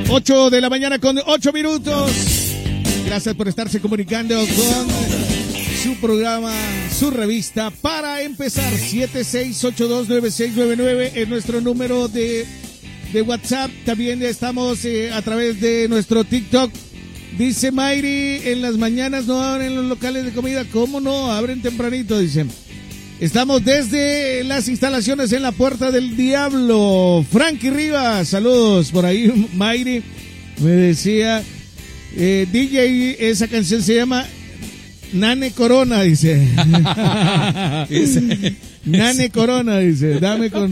8 de la mañana con 8 minutos. Gracias por estarse comunicando con su programa, su revista. Para empezar, 76829699 es nuestro número de WhatsApp. También estamos a través de nuestro TikTok. Dice Mayri, en las mañanas no abren los locales de comida. ¿Cómo no? Abren tempranito, dicen. Estamos desde las instalaciones en la Puerta del Diablo. Frankie Rivas, saludos por ahí. Mayri me decía, DJ, esa canción se llama Nane Corona, dice. Nane Corona, dice. Dame con...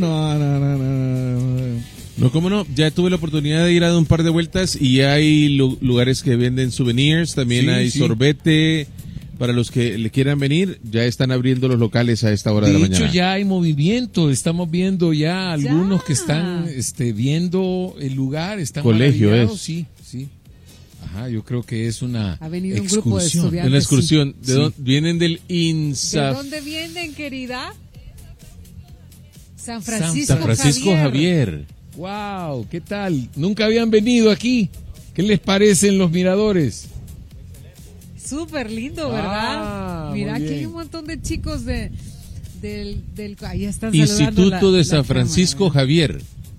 No, cómo no, ya tuve la oportunidad de ir a dar un par de vueltas y hay lugares que venden souvenirs, también hay sorbete. Para los que le quieran venir, ya están abriendo los locales a esta hora de la mañana. De hecho, ya hay movimiento, estamos viendo ya algunos que están viendo el lugar, están colegio maravillados. es. Sí. Ajá, yo creo que es una ha venido excursión. Un grupo de estudiantes. Una excursión. ¿De dónde vienen? Del INSAF. ¿De dónde vienen, querida? San Francisco Javier. Wow, ¿qué tal? Nunca habían venido aquí. ¿Qué les parecen los miradores? Súper lindo, ¿verdad? Mira, aquí hay un montón de chicos del ahí están Instituto de San Francisco Javier.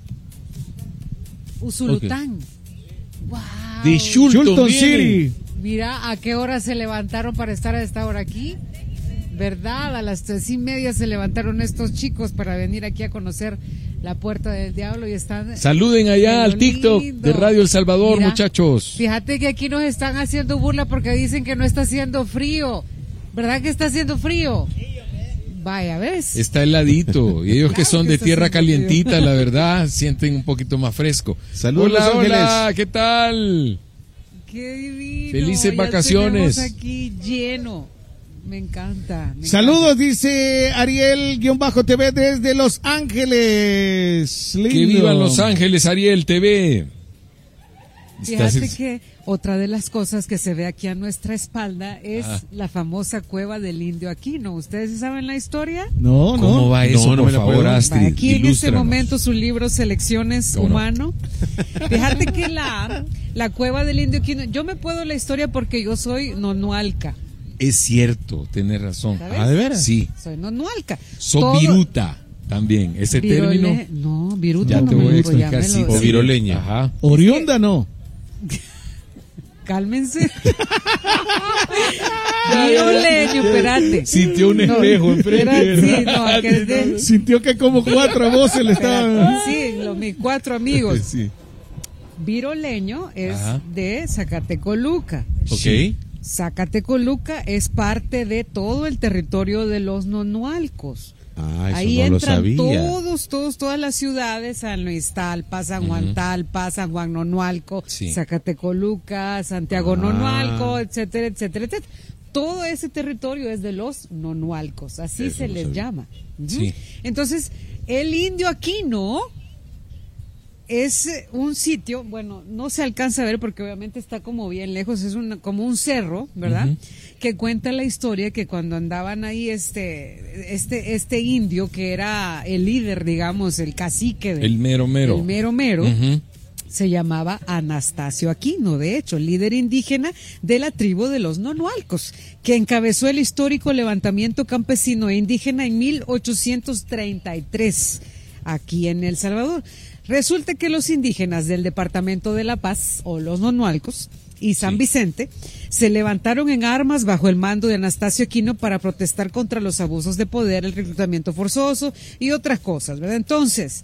Usulután. Okay. Wow. De Shulton City. Mira, ¿a qué hora se levantaron para estar a esta hora aquí? ¿Verdad? A las 3:30 se levantaron estos chicos para venir aquí a conocer la Puerta del Diablo y están... Saluden allá al TikTok de Radio El Salvador, mira, muchachos. Fíjate que aquí nos están haciendo burla porque dicen que no está haciendo frío. ¿Verdad que está haciendo frío? Vaya, ¿ves? Está heladito. Y ellos que son de tierra calientita, la verdad, sienten un poquito más fresco. Saludos, hola, ¿qué tal? Qué divino. Felices vacaciones. Aquí lleno. Me encanta. Saludos, dice Ariel-TV desde Los Ángeles. Lindo. Que vivan Los Ángeles, Ariel TV. Fíjate que otra de las cosas que se ve aquí a nuestra espalda es la famosa cueva del Indio Aquino. ¿Ustedes saben la historia? No. ¿Cómo va eso, por favor, Astrid? Aquí en este momento su libro Selecciones Humano. Fíjate que la cueva del Indio Aquino, yo me puedo la historia porque yo soy nonualca. Es cierto, tenés razón. ¿Sabes? ¿Ah, de veras? Sí. Soy nonualca. Viruta también, ese término. No, viruta ya no te me voy a lo explicar, sí. O viroleña. Ajá. Oriunda no. Cálmense. Viroleño, espérate. Sintió un espejo enfrente. Sintió que como 4 voces le estaban. Sí, mis 4 amigos. Sí. Viroleño es de Zacatecoluca. Ok. Zacatecoluca es parte de todo el territorio de los nonualcos. Eso ahí no entran lo sabía. todas las ciudades, San Luis Talpa, San Juan Talpa, San Juan Nonualco, Zacatecoluca, Santiago Nonualco, etcétera, etcétera, etcétera. Todo ese territorio es de los nonualcos, así se les llama. Sí. Entonces, el Indio Aquino es un sitio, bueno, no se alcanza a ver porque obviamente está como bien lejos, es como un cerro, ¿verdad? Que cuenta la historia que cuando andaban ahí este indio que era el líder, digamos, el cacique el mero se llamaba Anastasio Aquino, de hecho, líder indígena de la tribu de los nonualcos, que encabezó el histórico levantamiento campesino e indígena en 1833 aquí en El Salvador. Resulta que los indígenas del departamento de La Paz, o los nonualcos, y San Vicente, se levantaron en armas bajo el mando de Anastasio Aquino para protestar contra los abusos de poder, el reclutamiento forzoso y otras cosas, ¿verdad? Entonces,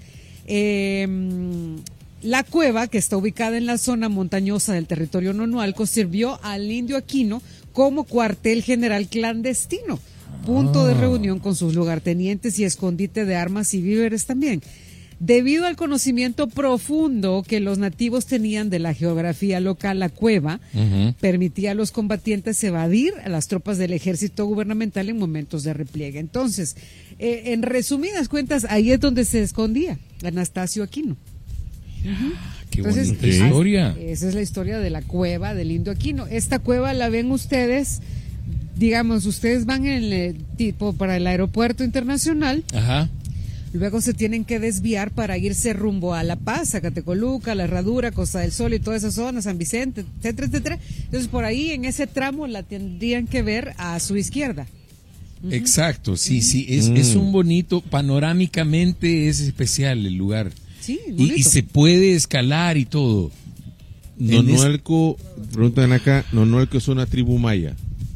la cueva, que está ubicada en la zona montañosa del territorio nonualco, sirvió al Indio Aquino como cuartel general clandestino, punto de reunión con sus lugartenientes y escondite de armas y víveres también. Debido al conocimiento profundo que los nativos tenían de la geografía local, la cueva permitía a los combatientes evadir a las tropas del ejército gubernamental en momentos de repliegue. Entonces, en resumidas cuentas, ahí es donde se escondía Anastasio Aquino. Qué bonita historia. Esa es la historia de la cueva del Indio Aquino. Esta cueva la ven ustedes, digamos, ustedes van en el tipo para el aeropuerto internacional. luego se tienen que desviar para irse rumbo a La Paz, Zacatecoluca, La Herradura, Costa del Sol y toda esa zona, San Vicente, etcétera, etcétera. Entonces por ahí en ese tramo la tendrían que ver a su izquierda. Exacto, sí, es un bonito, panorámicamente es especial el lugar. Sí, y se puede escalar y todo. Nonualco, preguntan acá, Nonualco es una tribu maya.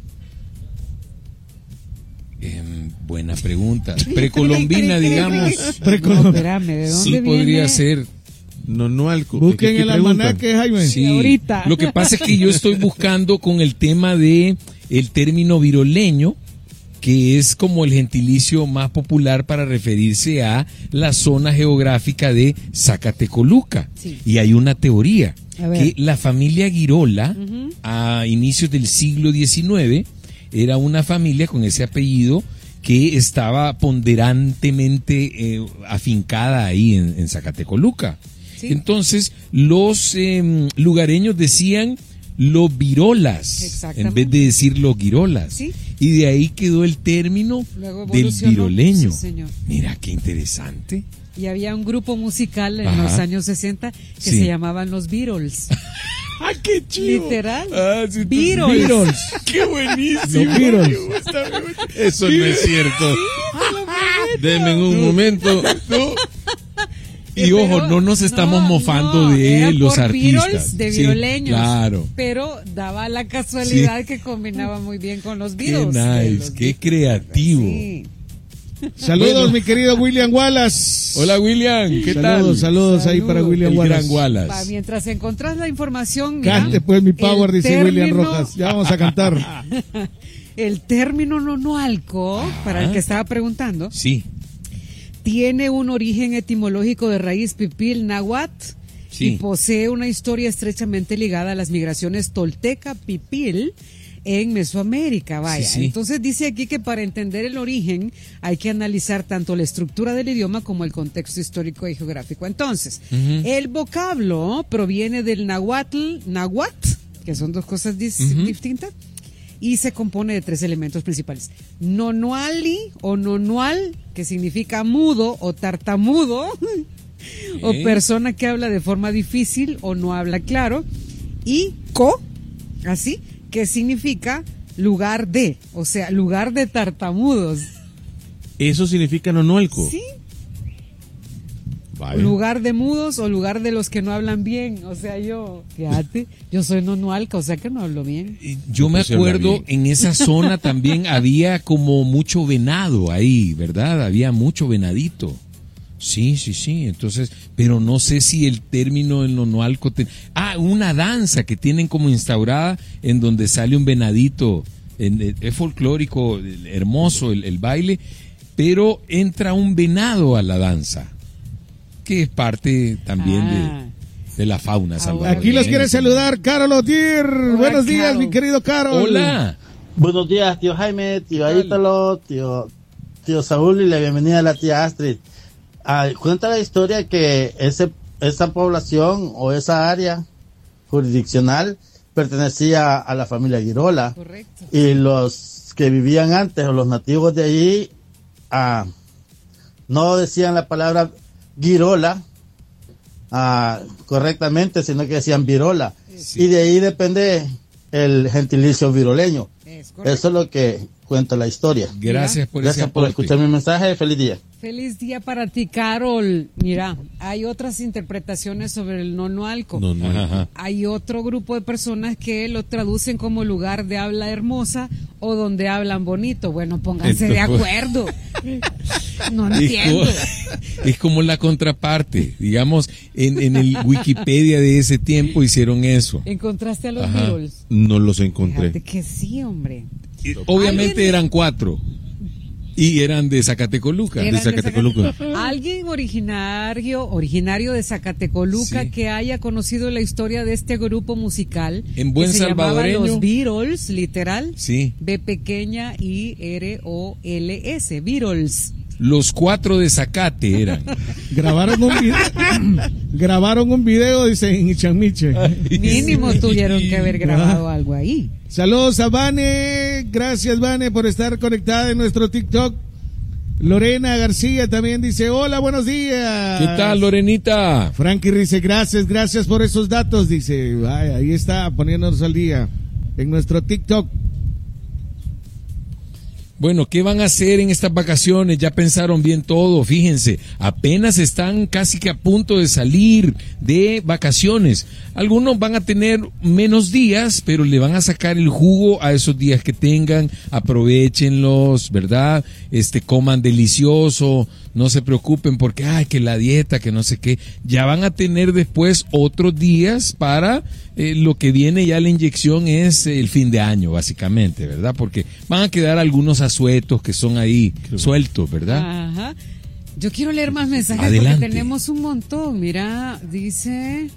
Buena pregunta. Precolombina, digamos. No, espérame, ¿de dónde sí, podría viene? ser. Nonualco. Busquen el almanaque, Jaime. Sí. Ahorita. Lo que pasa es que yo estoy buscando con el tema de el término viroleño, que es como el gentilicio más popular para referirse a la zona geográfica de Zacatecoluca. Sí. Y hay una teoría A ver. que la familia Girola, a inicios del siglo XIX, era una familia con ese apellido que estaba ponderantemente afincada ahí en Zacatecoluca. Sí. Entonces, los lugareños decían los virolas, Exactamente. en vez de decir los girolas. Sí. Y de ahí quedó el término Luego del evolucionó. viroleño. Sí, señor. Mira, qué interesante. Y había un grupo musical en Ajá. los años 60 que Sí. se llamaban los Beatles. ¡Ah, qué chido! Literal. Sí, Beatles. ¡Qué buenísimo! Los Beatles. Eso no es cierto. Denme un momento. Y ojo, no nos estamos mofando de era los por artistas. Beatles, de Sí, viroleños. claro. Pero daba la casualidad que combinaba muy bien con los Qué Beatles. nice, qué creativo. Sí. Saludos, Bueno. mi querido William Wallace. Hola, William, ¿qué tal? Saludos ahí para William El Wallace. gran Wallace. Mientras encontrás la información, mira, Cante pues mi power, el dice William término- Rojas. Ya vamos a cantar. El término nonualco, para el que estaba preguntando, Sí, tiene un origen etimológico de raíz pipil náhuatl Sí. y posee una historia estrechamente ligada a las migraciones tolteca-pipil en Mesoamérica, vaya. Sí, sí. Entonces dice aquí que para entender el origen hay que analizar tanto la estructura del idioma como el contexto histórico y geográfico. Entonces, el vocablo proviene del náhuatl, que son dos cosas distintas, y se compone de 3 elementos principales. Nonuali o nonual, que significa mudo o tartamudo, o persona que habla de forma difícil o no habla claro, y co, así, que significa lugar de, o sea, lugar de tartamudos. Eso significa Nonualco. Sí, Vaya. lugar de mudos o lugar de los que no hablan bien. O sea, fíjate, yo soy nonualca, o sea que no hablo bien. Yo me Pues se habla acuerdo bien. en esa zona también había como mucho venado ahí, ¿verdad? Había mucho venadito. Sí, entonces, pero no sé si el término en nonualco... una danza que tienen como instaurada en donde sale un venadito, es folclórico, hermoso el baile, pero entra un venado a la danza, que es parte también de la fauna salvadoreña. Aquí los quiere saludar Carol Otier. Buenos días, Carol. mi querido Carol. Hola. Buenos días, tío Jaime, tío Aítalo, tío Saúl y la bienvenida a la tía Astrid. Cuenta la historia que esa población o esa área jurisdiccional pertenecía a la familia Girola. Correcto. Y los que vivían antes o los nativos de allí no decían la palabra Girola correctamente, sino que decían Virola. Sí. Y de ahí depende el gentilicio viroleño. Es correcto. Eso es lo que cuenta la historia. Gracias por ese Gracias por aporte. escuchar mi mensaje. Feliz día. Feliz día para ti, Carol. Mira, hay otras interpretaciones sobre el nonualco. Nonualco. Ajá. Hay otro grupo de personas que lo traducen como lugar de habla hermosa o donde hablan bonito. Bueno, pónganse de Entonces, acuerdo. No entiendo. Es como la contraparte. Digamos, en el Wikipedia de ese tiempo hicieron eso. ¿Encontraste a los Ajá. Beatles? No los encontré. Fíjate que sí, hombre. Obviamente ¿Alguien? eran 4. Y eran de Zacatecoluca. Eran de Zacatecoluca. ¿Alguien originario de Zacatecoluca Sí. que haya conocido la historia de este grupo musical? En buen que se llamaba salvadoreño. Los Beatles, literal. Sí. B pequeña I R-O-L-S, Beatles. Los 4 de Zacate eran. Grabaron un video, dice en Ichanmiche. Mínimo tuvieron que haber grabado algo ahí. Saludos a Vane. Gracias, Vane, por estar conectada en nuestro TikTok. Lorena García también dice, hola, buenos días. ¿Qué tal, Lorenita? Frankie dice, gracias por esos datos, dice, vaya, ahí está, poniéndonos al día en nuestro TikTok. Bueno, ¿qué van a hacer en estas vacaciones? Ya pensaron bien todo, fíjense, apenas están casi que a punto de salir de vacaciones. Algunos van a tener menos días, pero le van a sacar el jugo a esos días que tengan, aprovéchenlos, ¿verdad? Coman delicioso, no se preocupen porque, que la dieta, que no sé qué. Ya van a tener después otros días para lo que viene ya la inyección es el fin de año, básicamente, ¿verdad? Porque van a quedar algunos asuetos que son ahí sueltos, ¿verdad? Ajá. Yo quiero leer más mensajes. Adelante. Porque tenemos un montón. Mira, dice...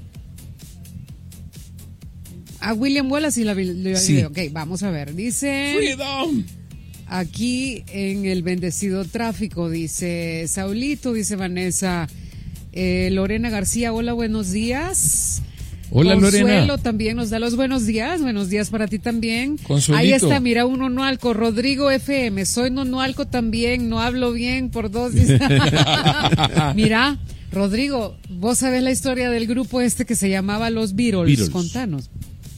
A William Wallace y la... Sí. Ok, vamos a ver. Dice... Freedom. Aquí en el bendecido tráfico, dice Saulito, dice Vanessa. Lorena García, hola, buenos días. Hola, Consuelo Lorena. También nos da los buenos días para ti también. Consuelito. Ahí está, mira, un nonualco, Rodrigo FM, soy nonualco también, no hablo bien por dos. Mira, Rodrigo, vos sabés la historia del grupo que se llamaba Los Beatles. Contanos.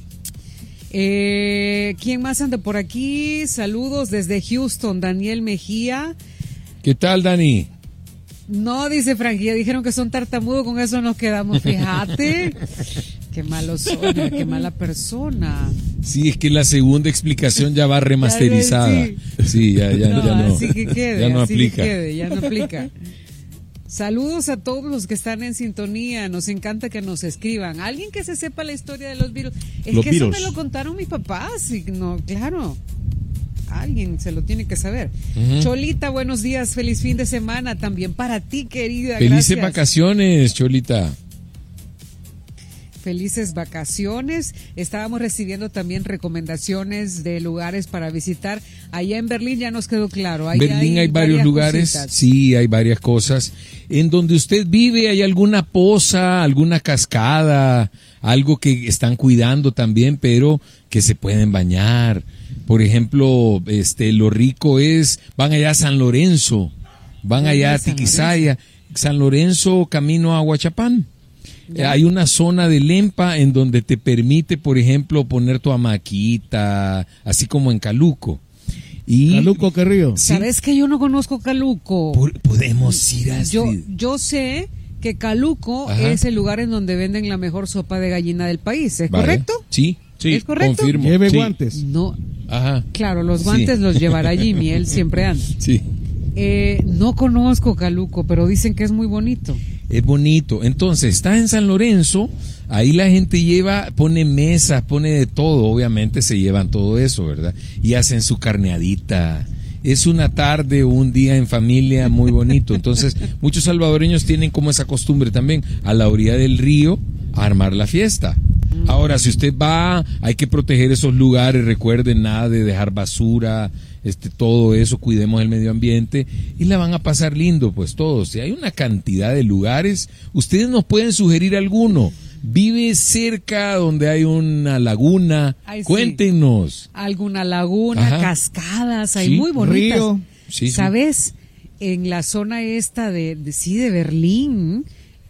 ¿Quién más anda por aquí? Saludos desde Houston, Daniel Mejía. ¿Qué tal, Dani? No, dice Franquilla, dijeron que son tartamudos, con eso nos quedamos, fíjate. Qué malo soy, qué mala persona. Sí, es que la segunda explicación ya va remasterizada. Sí, ya no. Así que quede, ya no así aplica. Que quede, ya no aplica. Saludos a todos los que están en sintonía, nos encanta que nos escriban. Alguien que se sepa la historia de los virus. Es los que virus. Eso me lo contaron mis papás, y no, claro. Alguien se lo tiene que saber. Cholita, buenos días, feliz fin de semana también para ti, querida. Felices gracias. vacaciones, Cholita. Felices vacaciones. Estábamos recibiendo también recomendaciones de lugares para visitar. Allá en Berlín ya nos quedó claro. En Berlín hay varios lugares, cositas. sí, hay varias cosas. En donde usted vive hay alguna poza, alguna cascada, algo que están cuidando también, pero que se pueden bañar. Por ejemplo, lo rico es, van allá a San Lorenzo, van allá a Tiquisaya, San Lorenzo camino a Huachapán. Hay una zona de Lempa en donde te permite, por ejemplo, poner tu hamaquita, así como en Caluco. Caluco, ¿qué río? ¿Sí? ¿Sabes que yo no conozco Caluco? Podemos ir a Yo sé que Caluco es el lugar en donde venden la mejor sopa de gallina del país, ¿es correcto? Sí, ¿Es correcto? confirmo. Lleve Sí. guantes. No, Ajá. claro, los guantes los llevará Jimmy, él siempre anda. Sí. No conozco Caluco, pero dicen que es muy bonito. Es bonito. Entonces, está en San Lorenzo, ahí la gente pone mesas, pone de todo, obviamente se llevan todo eso, ¿verdad? Y hacen su carneadita. Es una tarde o un día en familia muy bonito. Entonces, muchos salvadoreños tienen como esa costumbre también, a la orilla del río, a armar la fiesta. Ahora, si usted va, hay que proteger esos lugares, recuerden, nada de dejar basura, todo eso, cuidemos el medio ambiente y la van a pasar lindo, pues todos. Si hay una cantidad de lugares, ustedes nos pueden sugerir alguno. Vive cerca donde hay una laguna, Ay, sí. Cuéntenos. Alguna laguna, Ajá. cascadas, hay Sí, muy bonitas. río. Sí, ¿Sabes? En la zona esta de Berlín,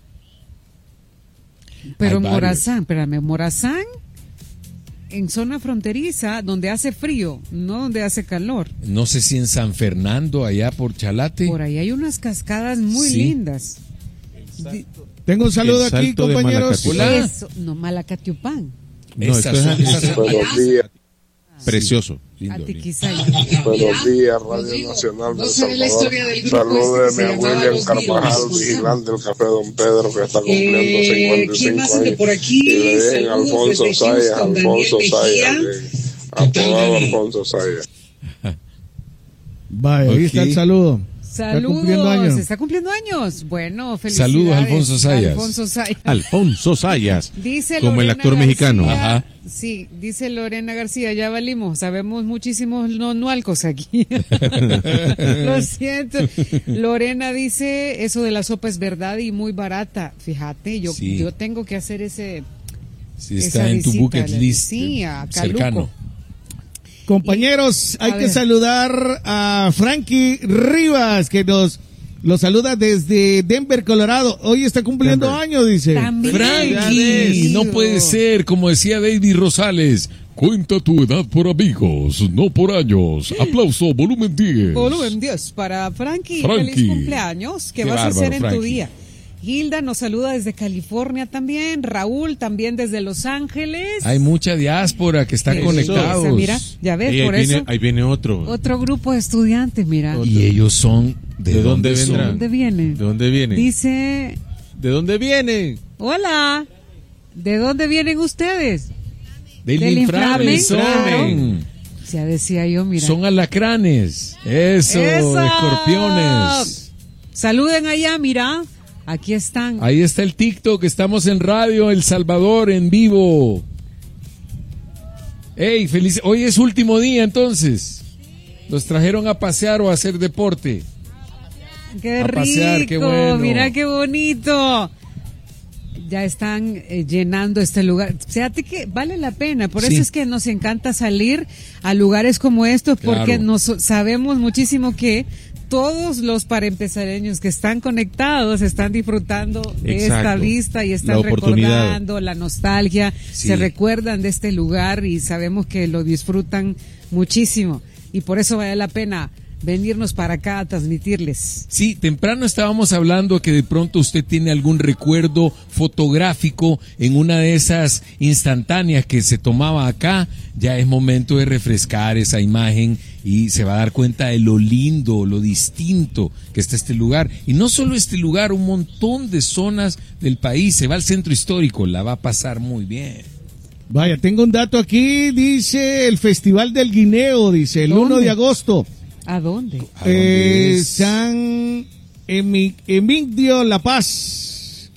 pero Hay en Morazán, en zona fronteriza, donde hace frío, no donde hace calor. No sé si en San Fernando, allá por Chalate. Por ahí hay unas cascadas muy Sí. lindas. Tengo un saludo El aquí, salto de compañeros. Malacatupán. Hola. Eso, no, Malacatiupán. No, Esas esto son- es- esas son- Buenos días, Precioso. Lindo, A lindo. Tiquisaya. buenos días, Radio Nacional de El Salvador. Salúdeme a William Carvajal, vigilante del Café Don Pedro, que está cumpliendo 55 años. Y le dejen a Alfonso Sayas, apodado Alfonso Sayas. Vaya, ahí está el Ok. saludo. Saludos, cumpliendo años. está cumpliendo años. Bueno, felicidades. Saludos, Alfonso Sayas. Alfonso Sayas. Alfonso Sayas, Dice como el Lorena actor García, mexicano. Ajá. Sí, dice Lorena García, ya valimos, sabemos muchísimos nonualcos aquí. Lo siento. Lorena dice, eso de la sopa es verdad y muy barata. Fíjate, yo Sí. tengo que hacer Sí, esa está en tu visita, bucket list. Sí, a Caluco. cercano. Compañeros, hay que saludar a Frankie Rivas, que lo saluda desde Denver, Colorado. Hoy está cumpliendo años, dice. También. Frankie, no puede ser, como decía David Rosales. Cuenta tu edad por amigos, no por años. Aplauso, volumen 10. Volumen 10 para Frankie. Feliz cumpleaños. ¿Qué vas a hacer en tu día? Hilda nos saluda desde California también. Raúl también desde Los Ángeles. Hay mucha diáspora que están conectados. Mira, ya ves, por eso. Ahí viene otro. Otro grupo de estudiantes, mira. Y ellos son... ¿De dónde vendrán? ¿De dónde vienen? ¿De dónde vienen? Dice... ¿De dónde vienen? Hola. ¿De dónde vienen ustedes? Del inframen. Ya decía yo, mira. Son alacranes. Eso, escorpiones. Saluden allá, mira. Aquí están. Ahí está el TikTok. Estamos en Radio El Salvador en vivo. Ey, feliz. Hoy es último día, entonces. Los trajeron a pasear o a hacer deporte. Qué a rico. Pasear, qué bueno. Mira qué bonito. Ya están llenando este lugar. Fíjate que vale la pena. Por eso es que nos encanta salir a lugares como estos, porque sabemos muchísimo que todos los paraempezareños que están conectados están disfrutando de esta vista y están recordando la nostalgia, se recuerdan de este lugar y sabemos que lo disfrutan muchísimo. Y por eso vale la pena venirnos para acá a transmitirles. Sí, temprano estábamos hablando que de pronto usted tiene algún recuerdo fotográfico en una de esas instantáneas que se tomaba acá. Ya es momento de refrescar esa imagen y se va a dar cuenta de lo lindo, lo distinto que está este lugar. Y no solo este lugar, un montón de zonas del país. Se va al centro histórico, la va a pasar muy bien. Vaya, tengo un dato aquí, dice el Festival del Guineo, dice el 1 de agosto. ¿A dónde? San Emigdio La Paz.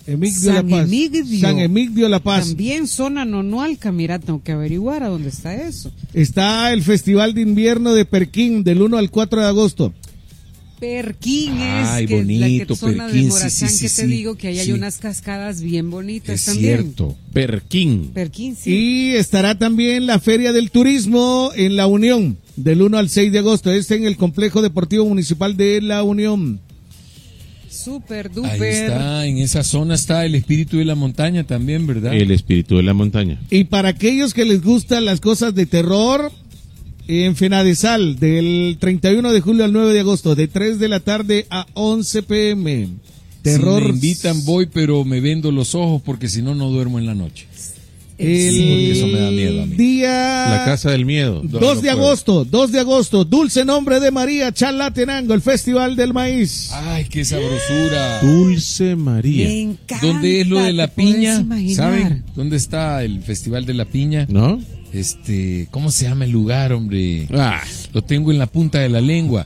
San Emigdio La Paz. También zona Nonualca, mira, tengo que averiguar a dónde está eso. Está el Festival de Invierno de Perquín del 1 al 4 de agosto. Perquín Ay, es bonito, la zona Perquín, de Morazán sí, que te digo que ahí hay unas cascadas bien bonitas es también. Cierto. Perquín, sí. Y estará también la Feria del Turismo en La Unión del 1 al 6 de agosto. En el Complejo Deportivo Municipal de La Unión. Súper, duper. Ahí está, en esa zona está el espíritu de la montaña también, ¿verdad? El espíritu de la montaña. Y para aquellos que les gustan las cosas de terror, en Fenadesal, del 31 de julio al 9 de agosto, de 3 de la tarde a 11 p.m. Terror. Si me invitan voy, pero me vendo los ojos porque si no, no duermo en la noche. Porque eso me da miedo a mí. La Casa del Miedo. 2 de agosto, Dulce Nombre de María, Chalatenango, el Festival del Maíz. Ay, qué sabrosura. Dulce María. Me encanta. ¿Dónde es lo de la piña? Imaginar. ¿Saben dónde está el Festival de la Piña? ¿No? ¿Cómo se llama el lugar, hombre? Lo tengo en la punta de la lengua.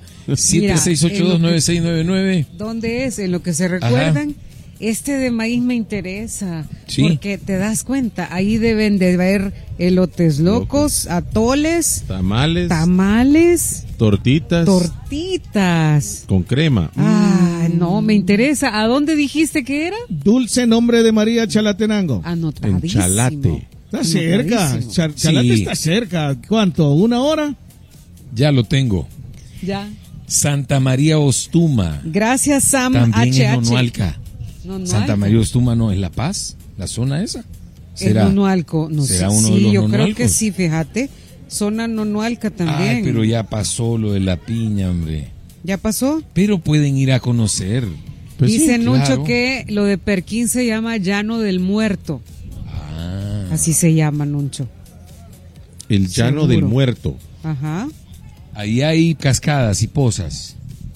76829699. ¿Dónde es? En lo que se recuerdan. Ajá. Este de maíz me interesa, porque te das cuenta, ahí deben de haber elotes locos, atoles, tamales, tortitas con crema. No, me interesa. ¿A dónde dijiste que era? Dulce Nombre de María, Chalatenango. Anotadísimo. En Chalate. Está cerca, Chalate está cerca. ¿Cuánto? ¿1 hora? Ya lo tengo. Ya. Santa María Ostuma. Gracias, Sam. También HH. es Nonualca. Santa María Ostuma no es La Paz, la zona esa. ¿Será Nonualco? No sé. ¿Será uno de los yo Nonualcos? Creo que sí, fíjate. Zona Nonualca también. Ay, pero ya pasó lo de la piña, hombre. ¿Ya pasó? Pero pueden ir a conocer. Pues dice Nuncho que lo de Perquín se llama Llano del Muerto. Así se llama, Nuncho. El Llano del Muerto. Ajá. Ahí hay cascadas y pozas.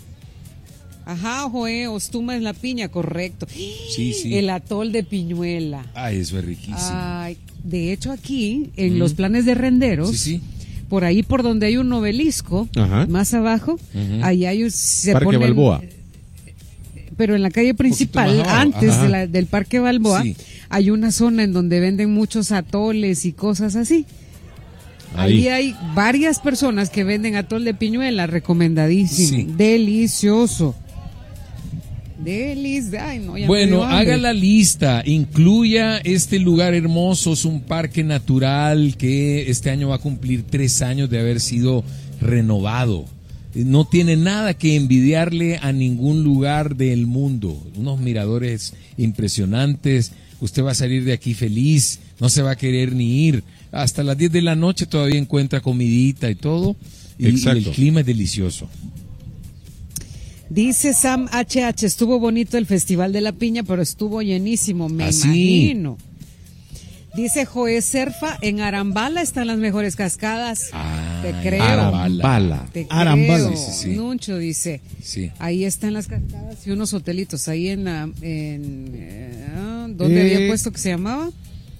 Ajá, Joé, Ostuma es la piña, correcto. Sí. El atol de Piñuela. Ay, eso es riquísimo. Ay, de hecho aquí, en los planes de renderos, por ahí por donde hay un obelisco, más abajo, ahí hay Parque Balboa. Pero en la calle principal, antes del Parque Balboa, hay una zona en donde venden muchos atoles y cosas así. Ahí hay varias personas que venden atol de Piñuela, recomendadísimo, delicioso. Ay, no, ya bueno, me dio hambre. haga la lista, incluya este lugar hermoso, es un parque natural que este año va a cumplir 3 años de haber sido renovado. No tiene nada que envidiarle a ningún lugar del mundo. Unos miradores impresionantes. Usted va a salir de aquí feliz, no se va a querer ni ir. Hasta las 10 de la noche todavía encuentra comidita y todo. Y el clima es delicioso. Dice Sam HH, estuvo bonito el Festival de la Piña, pero estuvo llenísimo, me imagino. Dice Joé Serfa, en Arambala están las mejores cascadas. Te creo. Arambala. Te creo. Arambala. Sí. Nuncho dice, sí. Ahí están las cascadas y unos hotelitos, ahí ¿dónde había puesto que se llamaba?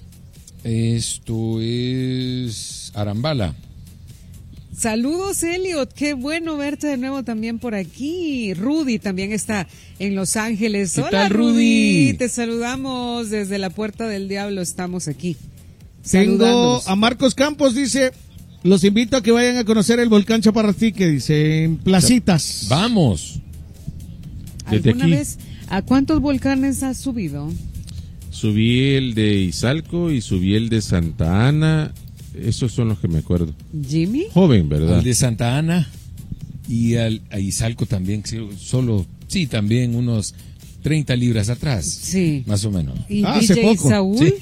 Esto es Arambala. Saludos, Elliot, qué bueno verte de nuevo también por aquí. Rudy también está en Los Ángeles. ¿Qué Hola, tal, Rudy? Te saludamos desde la Puerta del Diablo, estamos aquí. Tengo a Marcos Campos, dice, los invito a que vayan a conocer el volcán Chaparratique, dice, en Placitas. Vamos. ¿Alguna vez a cuántos volcanes has subido? Subí el de Izalco y subí el de Santa Ana. Esos son los que me acuerdo. ¿Jimmy? Joven, ¿verdad? Al de Santa Ana y a Izalco también, también unos 30 libras atrás. Sí. Más o menos. ¿Y hace DJ poco. Saúl? Sí.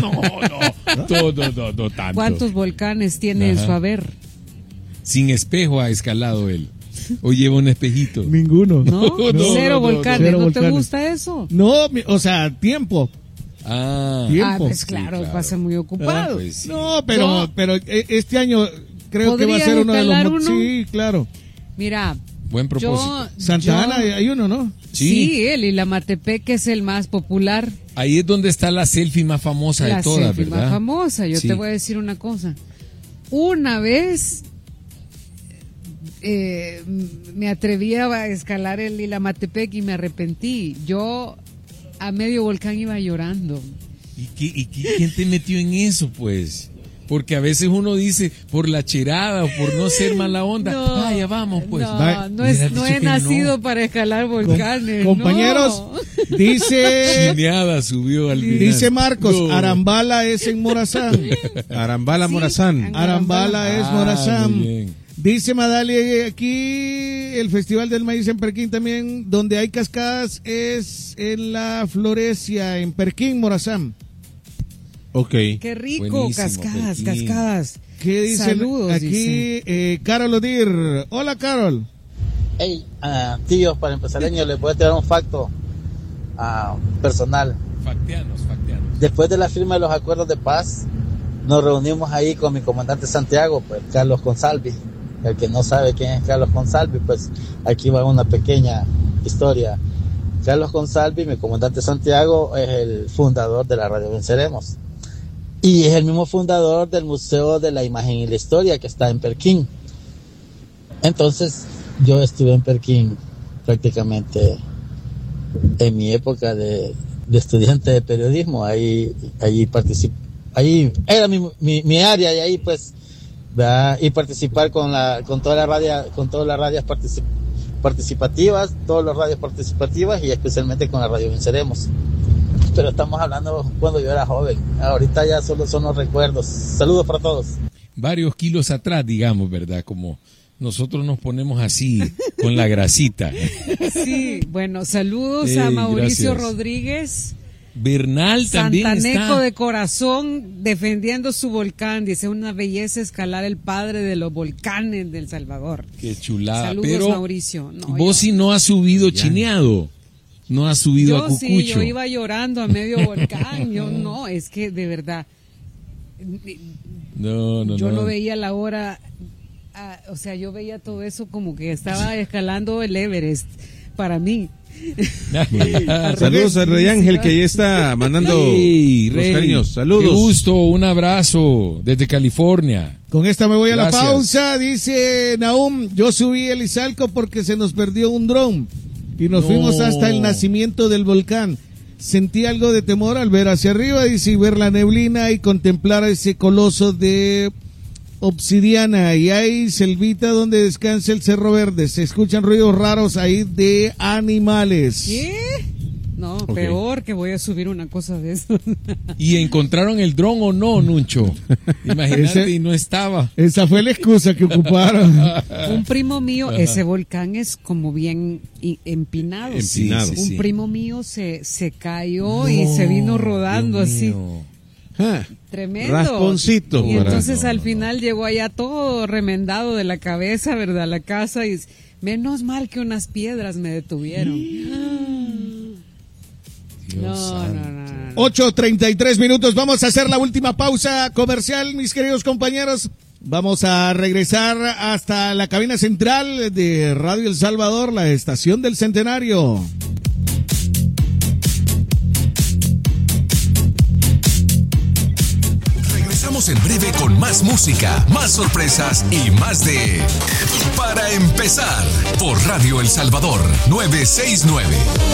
No tanto. ¿Cuántos volcanes tiene en su haber? Sin espejo ha escalado él. ¿O lleva un espejito? Ninguno. ¿No? Cero volcanes. Cero ¿No te volcanes. gusta eso? No, o sea, tiempo. Tiempo. Pues claro, claro. pasa muy ocupado. Pues sí. No, pero este año creo que va a ¿Podrías ser uno de los... escalar uno? Sí, claro. Mira, Buen propósito. Santa Ana hay uno, ¿no? Sí, el Ilamatepec, que es el más popular. Ahí es donde está la selfie más famosa de todas, selfie ¿verdad? más famosa. Yo Sí. te voy a decir una cosa. Una vez me atreví a escalar el Ilamatepec y me arrepentí. Yo a medio volcán iba llorando. ¿Y quién te metió en eso, pues? Porque a veces uno dice, por la cherada o por no ser mala onda, ya vamos, pues. No he nacido para escalar volcanes. Compañeros, dice... Chineada subió al final. Dice Marcos, Arambala es en Morazán. Arambala, Sí, Morazán. Arambala es Morazán. Muy bien. Dice Madalia, aquí el Festival del Maíz en Perquín también, donde hay cascadas, es en la Florecia, en Perquín, Morazán. Ok. Qué rico, Buenísimo, cascadas. ¿Qué dice Saludos, aquí? dice. Carol Odir. Hola, Carol. Hey, tíos, para empezar el año les voy a tirar un facto personal. Facteanos. Después de la firma de los acuerdos de paz, nos reunimos ahí con mi comandante Santiago, pues Carlos Consalvi. El que no sabe quién es Carlos Consalvi, pues aquí va una pequeña historia. Carlos Consalvi, mi comandante Santiago, es el fundador de la Radio Venceremos. Y es el mismo fundador del Museo de la Imagen y la Historia que está en Perquín. Entonces, yo estuve en Perquín prácticamente en mi época de estudiante de periodismo. Ahí participé. Ahí era mi área y ahí pues, ¿verdad? Y participar con todas las radios participativas, todas las radios participativas y especialmente con la Radio Venceremos. Pero estamos hablando cuando yo era joven. Ahorita ya solo son los recuerdos. Saludos para todos. Varios kilos atrás, digamos, ¿verdad? Como nosotros nos ponemos así, con la grasita. Sí, bueno, saludos a Mauricio gracias. Rodríguez. Bernal también Santaneco está. de corazón defendiendo su volcán. Dice, una belleza escalar el padre de los volcanes del Salvador. Qué chulada. Saludos, pero Mauricio. No, vos sí no has subido chineado. No has subido a Cucucho. Sí, yo iba llorando a medio volcán. Yo no, es que de verdad. Yo no veía la hora. O sea, yo veía todo eso como que estaba escalando el Everest para mí. Saludos a Rey Ángel que ya está mandando Hey, los Rey, cariños. Saludos. Qué gusto, un abrazo desde California. Con esta me voy a Gracias. la pausa. Dice Nahum, yo subí el Izalco porque se nos perdió un dron y nos fuimos hasta el nacimiento del volcán. Sentí algo de temor al ver hacia arriba, dice, y ver la neblina y contemplar a ese coloso de obsidiana, y hay selvita donde descansa el Cerro Verde. Se escuchan ruidos raros ahí de animales. ¿Qué? No, peor que voy a subir una cosa de eso. ¿Y encontraron el dron o no, Nuncho? Imagínate, y no estaba. Esa fue la excusa que ocuparon. Un primo mío, ese volcán es como bien empinado. Sí. Un primo mío se cayó y se vino rodando así. Tremendo. Rasponcito. Y entonces al final llegó allá todo remendado de la cabeza, ¿verdad? A la casa y menos mal que unas piedras me detuvieron. No. 8:33 minutos. Vamos a hacer la última pausa comercial, mis queridos compañeros. Vamos a regresar hasta la cabina central de Radio El Salvador, la estación del Centenario. Regresamos en breve con más música, más sorpresas y más de Para Empezar por Radio El Salvador 969.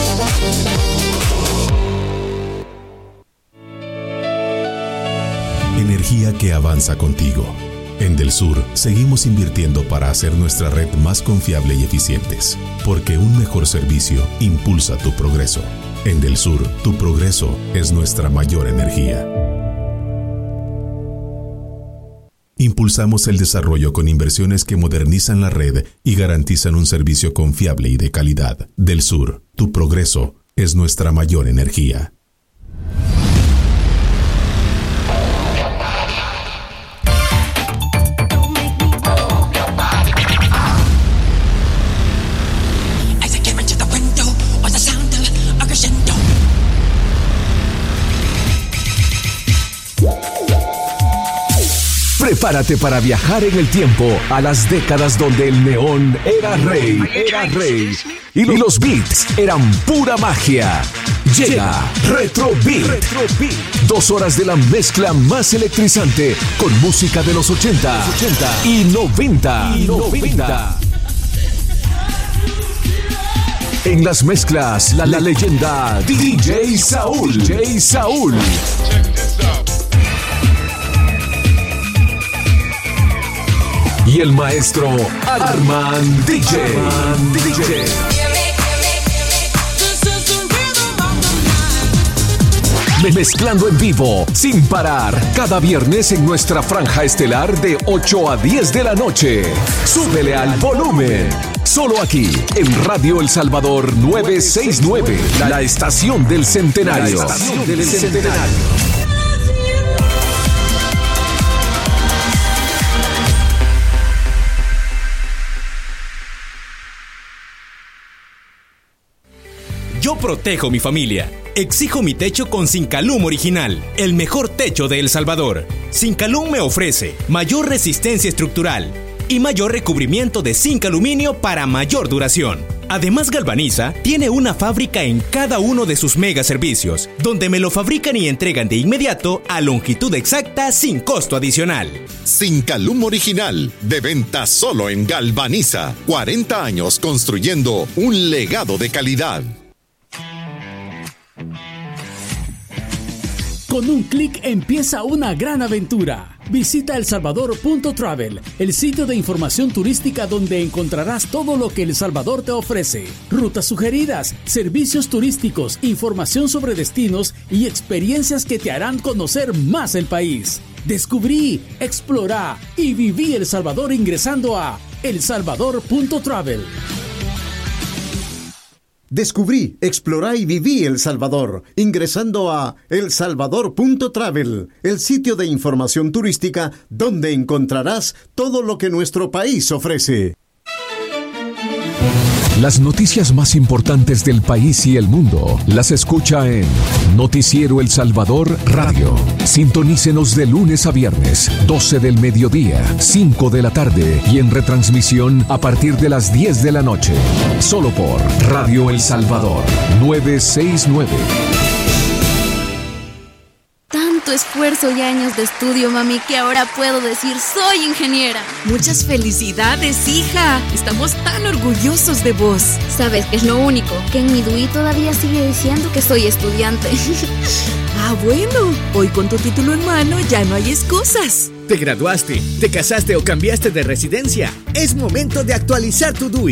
Energía que avanza contigo. En Del Sur seguimos invirtiendo para hacer nuestra red más confiable y eficientes, porque un mejor servicio impulsa tu progreso. En Del Sur, tu progreso es nuestra mayor energía. Impulsamos el desarrollo con inversiones que modernizan la red y garantizan un servicio confiable y de calidad. Del Sur, tu progreso es nuestra mayor energía. Prepárate para viajar en el tiempo a las décadas donde el neón era rey y los beats eran pura magia. Llega Retro Beat. 2 horas de la mezcla más electrizante con música de los 80 y 90. En las mezclas, la leyenda DJ Saúl. Y el maestro Arman DJ. Mezclando en vivo, sin parar, cada viernes en nuestra franja estelar de 8 a 10 de la noche. Súbele al volumen. Solo aquí, en Radio El Salvador 969, la estación del Centenario. Yo protejo mi familia. Exijo mi techo con Sincalum Original, el mejor techo de El Salvador. Sincalum me ofrece mayor resistencia estructural y mayor recubrimiento de zinc aluminio para mayor duración. Además, Galvaniza tiene una fábrica en cada uno de sus mega servicios, donde me lo fabrican y entregan de inmediato a longitud exacta sin costo adicional. Sincalum Original, de venta solo en Galvaniza. 40 años construyendo un legado de calidad. Con un clic empieza una gran aventura. Visita elsalvador.travel, el sitio de información turística donde encontrarás todo lo que El Salvador te ofrece. Rutas sugeridas, servicios turísticos, información sobre destinos y experiencias que te harán conocer más el país. Descubrí, explorá y viví El Salvador ingresando a elsalvador.travel. Descubrí, explorá y viví El Salvador, ingresando a elsalvador.travel, el sitio de información turística donde encontrarás todo lo que nuestro país ofrece. Las noticias más importantes del país y el mundo las escucha en Noticiero El Salvador Radio. Sintonícenos de lunes a viernes, 12 del mediodía, 5 de la tarde y en retransmisión a partir de las 10 de la noche. Solo por Radio El Salvador 969. Tanto esfuerzo y años de estudio, mami, que ahora puedo decir soy ingeniera. Muchas felicidades, hija. Estamos tan orgullosos de vos. ¿Sabes qué es lo único? Que en mi DUI todavía sigue diciendo que soy estudiante. Ah, bueno. Hoy con tu título en mano ya no hay excusas. ¿Te graduaste, te casaste o cambiaste de residencia? Es momento de actualizar tu DUI.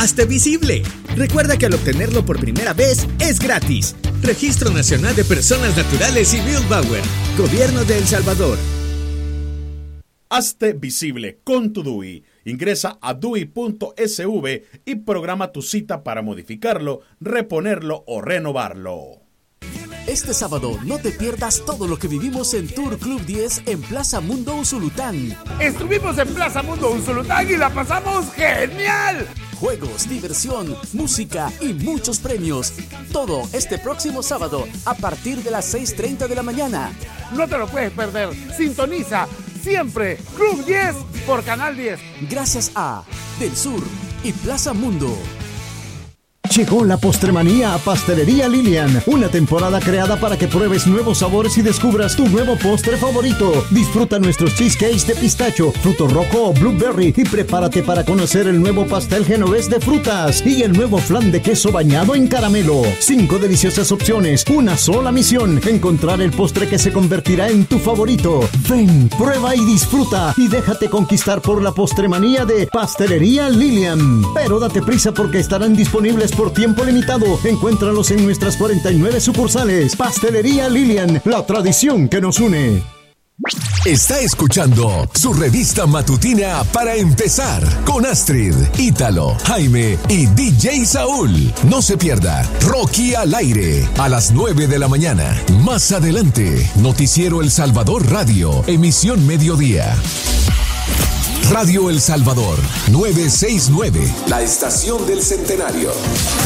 Hazte visible. Recuerda que al obtenerlo por primera vez es gratis. Registro Nacional de Personas Naturales y Bill Bauer. Gobierno de El Salvador. Hazte visible con tu DUI. Ingresa a DUI.sv y programa tu cita para modificarlo, reponerlo o renovarlo. Este sábado no te pierdas todo lo que vivimos en Tour Club 10 en Plaza Mundo Usulután. Estuvimos en Plaza Mundo Usulután y la pasamos genial. Juegos, diversión, música y muchos premios. Todo este próximo sábado a partir de las 6:30 de la mañana. No te lo puedes perder. Sintoniza siempre Club 10 por Canal 10. Gracias a Del Sur y Plaza Mundo. Llegó la postremanía a Pastelería Lilian, una temporada creada para que pruebes nuevos sabores y descubras tu nuevo postre favorito. Disfruta nuestros cheesecakes de pistacho, fruto rojo o blueberry y prepárate para conocer el nuevo pastel genovés de frutas y el nuevo flan de queso bañado en caramelo. 5 deliciosas opciones, una sola misión, encontrar el postre que se convertirá en tu favorito. Ven, prueba y disfruta y déjate conquistar por la postremanía de Pastelería Lilian. Pero date prisa porque estarán disponibles por tiempo limitado. Encuéntralos en nuestras 49 sucursales. Pastelería Lilian, la tradición que nos une. Está escuchando su revista matutina Para Empezar con Astrid, Ítalo, Jaime y DJ Saúl. No se pierda Rocky al aire a las 9 de la mañana. Más adelante, Noticiero El Salvador Radio, emisión mediodía. Radio El Salvador 969, la estación del centenario.